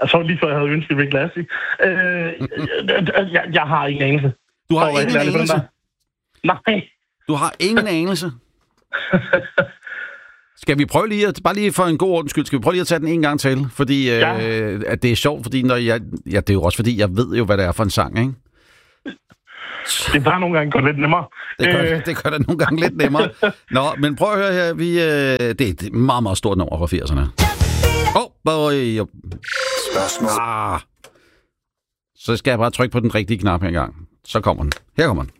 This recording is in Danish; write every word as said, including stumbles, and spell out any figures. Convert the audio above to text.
Altså lige før jeg havde ønsket Rick Lassie. Øh, jeg, jeg har ingen anelse. Du har For ingen at- anelse? Nej. Du har ingen anelse? Skal vi prøve lige at, bare lige for en god ordens skyld, skal vi prøve lige at tage den en gang til? Fordi Ja. øh, at det er sjovt, fordi når jeg, ja, det er jo også fordi, jeg ved jo, hvad det er for en sang, ikke? Det er bare nogle gange godt lidt nemmere. Det gør, Øh, det gør det nogle gange lidt nemmere. Nå, men prøv at høre her. Vi, øh, det er et meget, meget stort nummer fra firserne. Åh, oh, boy. Spørgsmål. Ah. Så skal jeg bare trykke på den rigtige knap her engang. Så kommer den. Her kommer den.